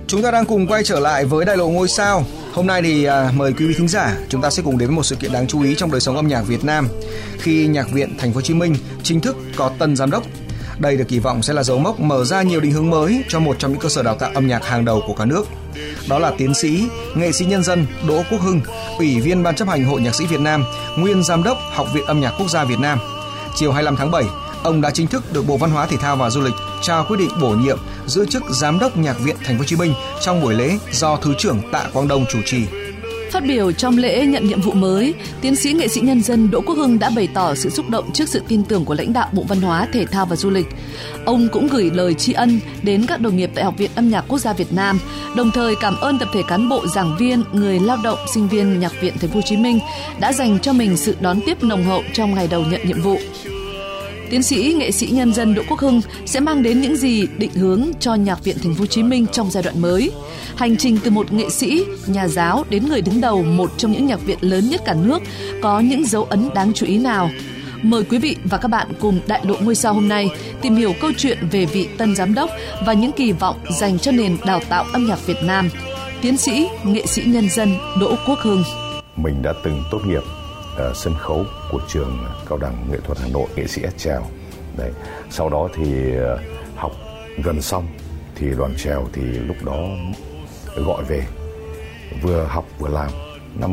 Chúng ta đang cùng quay trở lại với Đại lộ ngôi sao. Hôm nay thì mời quý vị thính giả, chúng ta sẽ cùng đến với một sự kiện đáng chú ý trong đời sống âm nhạc Việt Nam khi Nhạc viện Thành phố Hồ Chí Minh chính thức có tân giám đốc. Đây được kỳ vọng sẽ là dấu mốc mở ra nhiều định hướng mới cho một trong những cơ sở đào tạo âm nhạc hàng đầu của cả nước. Đó là tiến sĩ, nghệ sĩ nhân dân Đỗ Quốc Hưng, Ủy viên Ban chấp hành Hội Nhạc sĩ Việt Nam, nguyên Giám đốc Học viện Âm nhạc Quốc gia Việt Nam. Chiều 25 tháng 7, ông đã chính thức được Bộ Văn hóa Thể thao và Du lịch trao quyết định bổ nhiệm giữ chức Giám đốc Nhạc viện Thành phố Hồ Chí Minh trong buổi lễ do Thứ trưởng Tạ Quang Đông chủ trì. Phát biểu trong lễ nhận nhiệm vụ mới, tiến sĩ nghệ sĩ nhân dân Đỗ Quốc Hưng đã bày tỏ sự xúc động trước sự tin tưởng của lãnh đạo Bộ Văn hóa, Thể thao và Du lịch. Ông cũng gửi lời tri ân đến các đồng nghiệp tại Học viện Âm nhạc Quốc gia Việt Nam, đồng thời cảm ơn tập thể cán bộ, giảng viên, người lao động, sinh viên Nhạc viện Thành phố Hồ Chí Minh đã dành cho mình sự đón tiếp nồng hậu trong ngày đầu nhận nhiệm vụ. Tiến sĩ nghệ sĩ nhân dân Đỗ Quốc Hưng sẽ mang đến những gì định hướng cho Nhạc viện Thành phố Hồ Chí Minh trong giai đoạn mới. Hành trình từ một nghệ sĩ, nhà giáo đến người đứng đầu một trong những nhạc viện lớn nhất cả nước có những dấu ấn đáng chú ý nào? Mời quý vị và các bạn cùng Đại lộ ngôi sao hôm nay tìm hiểu câu chuyện về vị tân giám đốc và những kỳ vọng dành cho nền đào tạo âm nhạc Việt Nam. Tiến sĩ nghệ sĩ nhân dân Đỗ Quốc Hưng. Mình đã từng tốt nghiệp sân khấu của trường Cao đẳng Nghệ thuật Hà Nội, nghệ sĩ chèo. Đấy. Sau đó thì học gần xong thì đoàn chèo thì lúc đó gọi về, vừa học vừa làm. Năm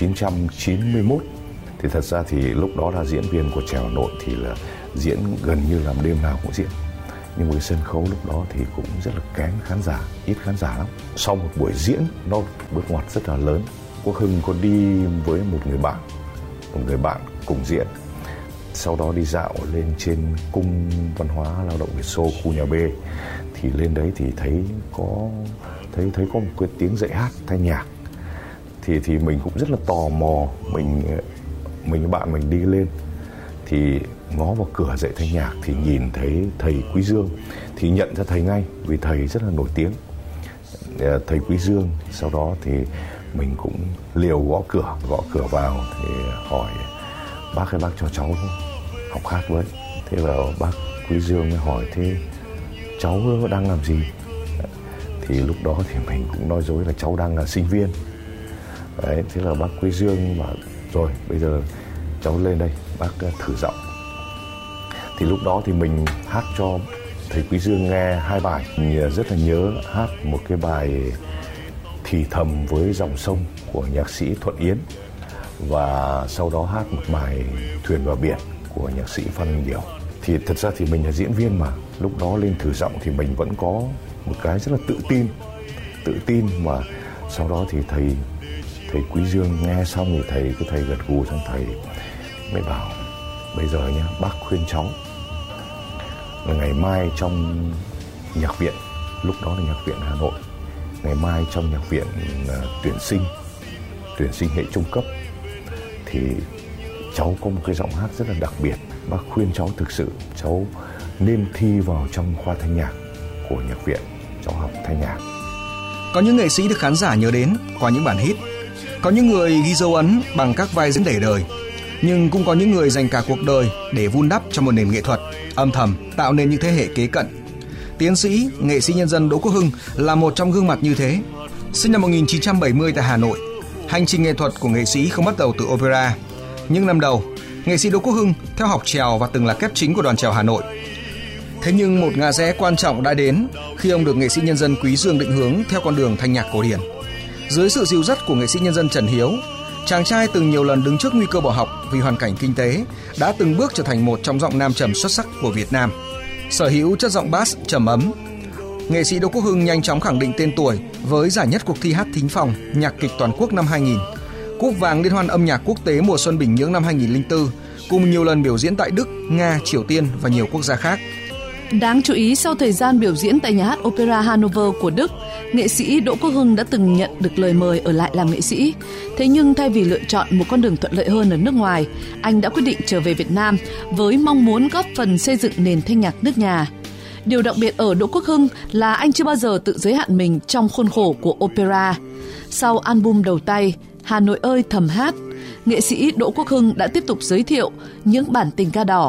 1991 thì thật ra thì lúc đó là diễn viên của chèo Hà Nội thì là diễn gần như là đêm nào cũng diễn. Nhưng với sân khấu lúc đó thì cũng rất là kén khán giả, ít khán giả lắm. Sau một buổi diễn nó bước ngoặt rất là lớn. Quốc Hưng có đi với một người bạn cùng diễn. Sau đó đi dạo lên trên cung văn hóa lao động Việt Xô, khu nhà B, thì lên đấy thì thấy có một cái tiếng dạy hát thanh nhạc. Thì mình cũng rất là tò mò, mình với bạn mình đi lên thì ngó vào cửa dạy thanh nhạc thì nhìn thấy thầy Quý Dương, thì nhận ra thầy ngay vì thầy rất là nổi tiếng, thầy Quý Dương. Sau đó thì mình cũng liều gõ cửa vào thì hỏi: bác ơi, bác cho cháu học hát với. Thế là bác Quý Dương mới hỏi: thế cháu đang làm gì? Thì lúc đó thì mình cũng nói dối là cháu đang là sinh viên. Đấy, thế là bác Quý Dương bảo: rồi bây giờ cháu lên đây, bác thử giọng. Thì lúc đó thì mình hát cho thầy Quý Dương nghe 2 bài. Mình rất là nhớ hát một cái bài Thì thầm với dòng sông của nhạc sĩ Thuận Yến, và sau đó hát một bài Thuyền vào biển của nhạc sĩ Phan Đình Điều. Thì thật ra thì mình là diễn viên mà, lúc đó lên thử giọng thì mình vẫn có một cái rất là tự tin mà. Sau đó thì thầy Quý Dương nghe xong thì thầy gật gù, xong thầy mới bảo: bây giờ nhá, bác khuyên cháu là ngày mai trong nhạc viện, lúc đó là nhạc viện Hà Nội, ngày mai trong nhạc viện tuyển sinh hệ trung cấp thì cháu có một cái giọng hát rất là đặc biệt. Bác khuyên cháu thực sự cháu nên thi vào trong khoa thanh nhạc của nhạc viện, cháu học thanh nhạc. Có những nghệ sĩ được khán giả nhớ đến qua những bản hit, có những người ghi dấu ấn bằng các vai diễn để đời, nhưng cũng có những người dành cả cuộc đời để vun đắp cho một nền nghệ thuật, âm thầm tạo nên những thế hệ kế cận. Tiến sĩ, nghệ sĩ nhân dân Đỗ Quốc Hưng là một trong gương mặt như thế. Sinh năm 1970 tại Hà Nội, hành trình nghệ thuật của nghệ sĩ không bắt đầu từ opera. Những năm đầu, nghệ sĩ Đỗ Quốc Hưng theo học chèo và từng là kép chính của đoàn chèo Hà Nội. Thế nhưng một ngã rẽ quan trọng đã đến khi ông được nghệ sĩ nhân dân Quý Dương định hướng theo con đường thanh nhạc cổ điển. Dưới sự dìu dắt của nghệ sĩ nhân dân Trần Hiếu, chàng trai từng nhiều lần đứng trước nguy cơ bỏ học vì hoàn cảnh kinh tế đã từng bước trở thành một trong giọng nam trầm xuất sắc của Việt Nam. Sở hữu chất giọng bass trầm ấm, nghệ sĩ Đỗ Quốc Hưng nhanh chóng khẳng định tên tuổi với giải nhất cuộc thi hát thính phòng nhạc kịch toàn quốc năm 2000, cúp vàng Liên hoan âm nhạc quốc tế mùa xuân Bình Nhưỡng năm 2004, cùng nhiều lần biểu diễn tại Đức, Nga, Triều Tiên và nhiều quốc gia khác. Đáng chú ý, sau thời gian biểu diễn tại nhà hát Opera Hanover của Đức, nghệ sĩ Đỗ Quốc Hưng đã từng nhận được lời mời ở lại làm nghệ sĩ. Thế nhưng thay vì lựa chọn một con đường thuận lợi hơn ở nước ngoài, anh đã quyết định trở về Việt Nam với mong muốn góp phần xây dựng nền thanh nhạc nước nhà. Điều đặc biệt ở Đỗ Quốc Hưng là anh chưa bao giờ tự giới hạn mình trong khuôn khổ của opera. Sau album đầu tay Hà Nội ơi thầm hát, nghệ sĩ Đỗ Quốc Hưng đã tiếp tục giới thiệu những bản tình ca đỏ,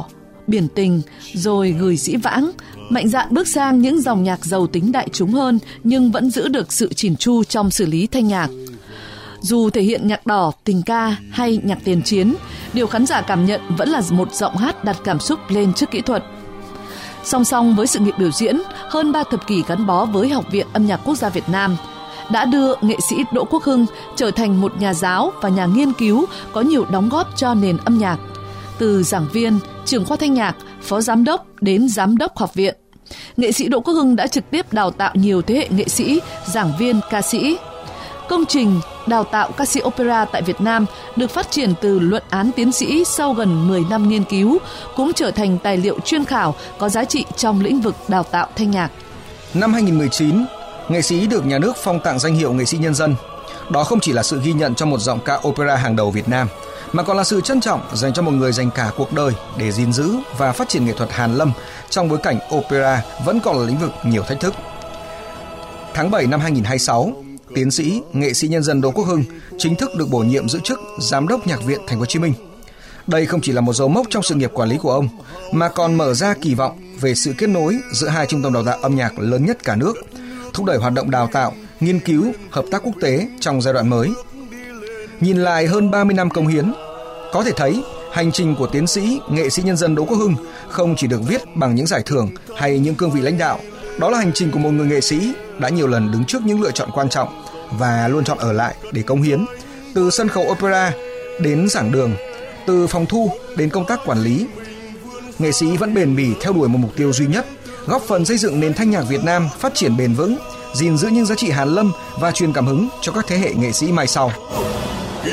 biển tình, rồi gửi dĩ vãng, mạnh dạn bước sang những dòng nhạc giàu tính đại chúng hơn nhưng vẫn giữ được sự chỉn chu trong xử lý thanh nhạc. Dù thể hiện nhạc đỏ, tình ca hay nhạc tiền chiến, điều khán giả cảm nhận vẫn là một giọng hát đặt cảm xúc lên trước kỹ thuật. Song song với sự nghiệp biểu diễn, hơn 3 thập kỷ gắn bó với Học viện Âm nhạc Quốc gia Việt Nam đã đưa nghệ sĩ Đỗ Quốc Hưng trở thành một nhà giáo và nhà nghiên cứu có nhiều đóng góp cho nền âm nhạc. Từ giảng viên, trưởng khoa thanh nhạc, phó giám đốc đến giám đốc học viện, nghệ sĩ Đỗ Quốc Hưng đã trực tiếp đào tạo nhiều thế hệ nghệ sĩ, giảng viên, ca sĩ. Công trình đào tạo ca sĩ opera tại Việt Nam được phát triển từ luận án tiến sĩ sau gần 10 năm nghiên cứu, cũng trở thành tài liệu chuyên khảo có giá trị trong lĩnh vực đào tạo thanh nhạc. Năm 2019, nghệ sĩ được nhà nước phong tặng danh hiệu nghệ sĩ nhân dân. Đó không chỉ là sự ghi nhận cho một giọng ca opera hàng đầu Việt Nam, mà còn là sự trân trọng dành cho một người dành cả cuộc đời để gìn giữ và phát triển nghệ thuật hàn lâm trong bối cảnh opera vẫn còn là lĩnh vực nhiều thách thức. Tháng 7 năm 2026, tiến sĩ, nghệ sĩ nhân dân Đỗ Quốc Hưng chính thức được bổ nhiệm giữ chức Giám đốc Nhạc viện Thành phố Hồ Chí Minh. Đây không chỉ là một dấu mốc trong sự nghiệp quản lý của ông, mà còn mở ra kỳ vọng về sự kết nối giữa hai trung tâm đào tạo âm nhạc lớn nhất cả nước, thúc đẩy hoạt động đào tạo, nghiên cứu, hợp tác quốc tế trong giai đoạn mới. Nhìn lại hơn 30 năm cống hiến, có thể thấy hành trình của tiến sĩ, nghệ sĩ nhân dân Đỗ Quốc Hưng không chỉ được viết bằng những giải thưởng hay những cương vị lãnh đạo. Đó là hành trình của một người nghệ sĩ đã nhiều lần đứng trước những lựa chọn quan trọng và luôn chọn ở lại để cống hiến, từ sân khấu opera đến giảng đường, từ phòng thu đến công tác quản lý. Nghệ sĩ vẫn bền bỉ theo đuổi một mục tiêu duy nhất, góp phần xây dựng nền thanh nhạc Việt Nam phát triển bền vững, gìn giữ những giá trị hàn lâm và truyền cảm hứng cho các thế hệ nghệ sĩ mai sau.